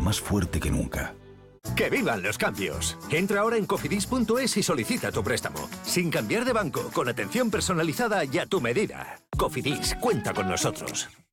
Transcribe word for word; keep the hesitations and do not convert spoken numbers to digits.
más fuerte que nunca. ¡Que vivan los cambios! Entra ahora en cofidis punto es y solicita tu préstamo. Sin cambiar de banco, con atención personalizada y a tu medida. Cofidis, cuenta con nosotros.